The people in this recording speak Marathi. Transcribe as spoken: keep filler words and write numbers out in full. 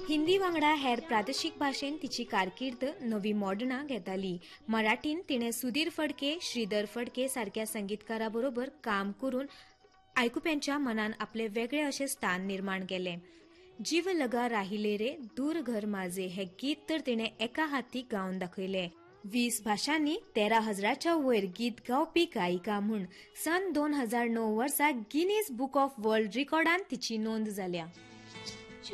हिंदी वांगडा हेर प्रादेशीक भाशेन तिची कारकीर्द नवी मोडणां घेताली. मराठीन तिणें सुधीर फडके, श्रीधर फडके सारक्या संगीतकारा बरोबर काम करून आयकुप्यांच्या मनान आपले वेगळे अशें स्थान निर्माण केलें. जीव लगा राहिले रे, दूर घर माझे हे गीत तर तिणें एका हाती गावन दाखयलें. वीस भाषांनी तेरा हजाराच्या वयर गीत गावपी गायिका म्हूण सन दोन हजार णव वर्सा गिनीज बुक ऑफ वर्ल्ड रिकॉर्डान तिची नोंद जाल्या.